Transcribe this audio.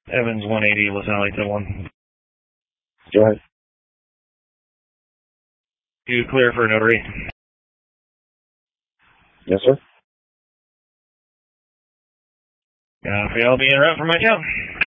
Evans 180, Los Angeles 1. Go ahead. You clear for notary? Yes, sir. Fail be en route for my town.